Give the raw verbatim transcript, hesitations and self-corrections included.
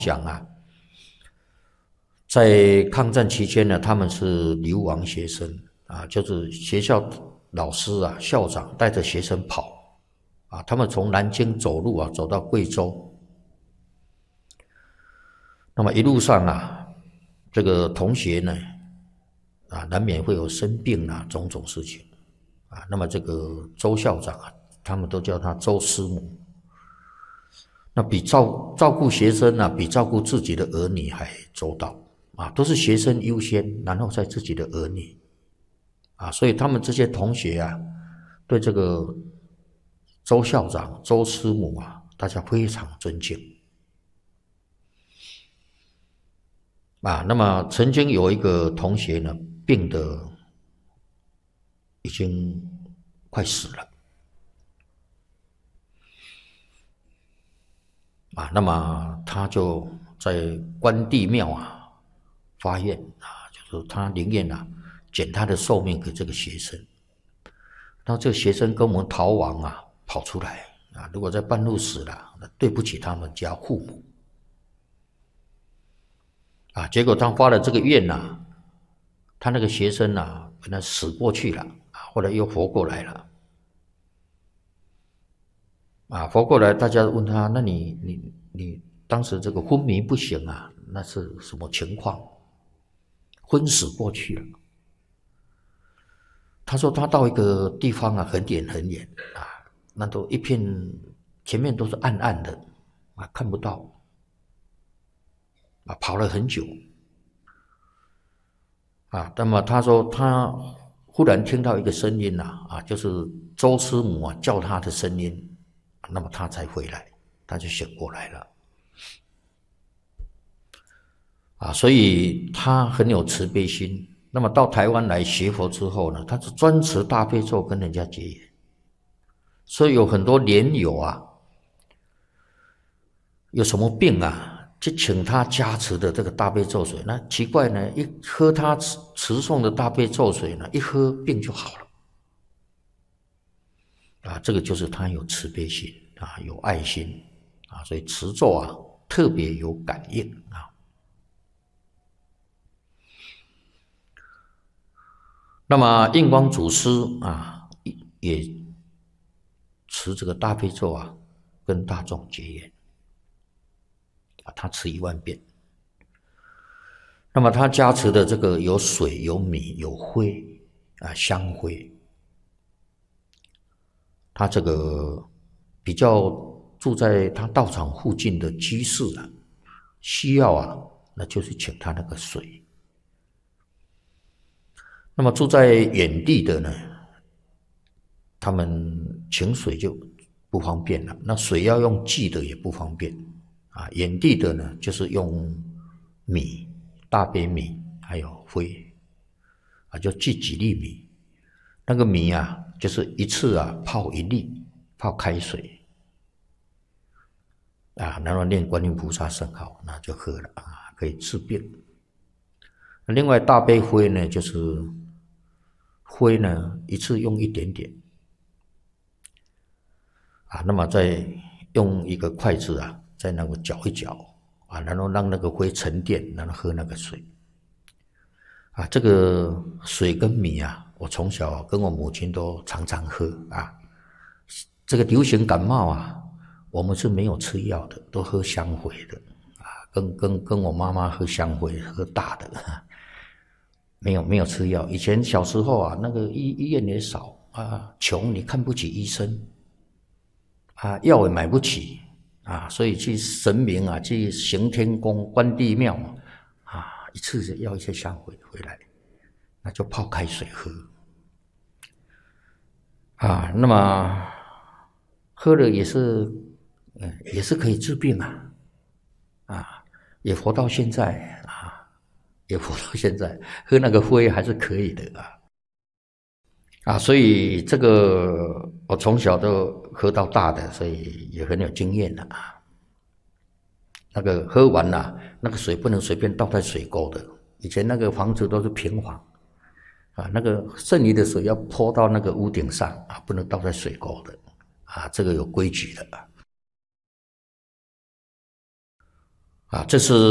讲啊，在抗战期间呢，他们是流亡学生啊，就是学校老师啊、校长带着学生跑啊，他们从南京走路啊，走到贵州，那么一路上啊，这个同学呢啊，难免会有生病啊，种种事情啊，那么这个周校长啊，他们都叫他周师母。那比照照顾学生啊，比照顾自己的儿女还周到啊，都是学生优先，然后再自己的儿女啊，所以他们这些同学啊，对这个周校长、周师母啊，大家非常尊敬啊。那么曾经有一个同学呢，病得已经快死了。啊，那么他就在关帝庙啊发愿啊，就是他宁愿啊减他的寿命给这个学生。那这个学生跟我们逃亡啊，跑出来啊，如果在半路死了，那对不起他们家父母啊。结果他发了这个愿呐，他那个学生啊，本来死过去了啊，后来又活过来了。啊，活过来，大家问他，那你你你当时这个昏迷不醒啊，那是什么情况？昏死过去了。他说他到一个地方啊，很远很远啊，那都一片前面都是暗暗的啊，看不到啊，跑了很久啊。那么他说他忽然听到一个声音呐啊，就是周师母啊叫他的声音。那么他才回来，他就醒过来了，啊，所以他很有慈悲心。那么到台湾来学佛之后呢，他是专持大悲咒跟人家结缘，所以有很多莲友啊，有什么病啊，就请他加持的这个大悲咒水。那奇怪呢，一喝他持持诵的大悲咒水呢，一喝病就好了。啊，这个就是他有慈悲心啊，有爱心啊，所以持咒啊特别有感应啊。那么印光祖师啊，也持这个大悲咒啊，跟大众结缘啊，他持一万遍。那么他加持的这个有水、有米、有灰啊，香灰。他这个比较住在他道场附近的居士啊，需要啊，那就是请他那个水。那么住在远地的呢，他们请水就不方便了，那水要用寄的也不方便啊。远地的呢，就是用米、大杯米还有灰啊，就寄几粒米。那个米啊，就是一次啊泡一粒，泡开水啊，然后念观音菩萨圣号，那就喝了啊，可以治病。另外大杯灰呢，就是灰呢一次用一点点啊，那么再用一个筷子啊，在那个搅一搅啊，然后让那个灰沉淀，然后喝那个水啊。这个水跟米啊，我从小跟我母亲都常常喝啊。这个流行感冒啊，我们是没有吃药的，都喝香灰的啊，跟跟跟我妈妈喝香灰，喝大的，没有没有吃药。以前小时候啊，那个医医院也少啊，穷你看不起医生啊，药也买不起啊，所以去神明啊，去行天宫、关帝庙啊，一次要一些香灰回来，那就泡开水喝啊。那么喝了也是，嗯，也是可以治病啊，啊，也活到现在啊，也活到现在，喝那个灰还是可以的啊，啊，所以这个我从小都喝到大的，所以也很有经验了啊。那个喝完了，那个水不能随便倒在水沟的，以前那个房子都是平房啊，那个剩余的水要泼到那个屋顶上啊，不能倒在水沟的。啊，这个有规矩的啊，这是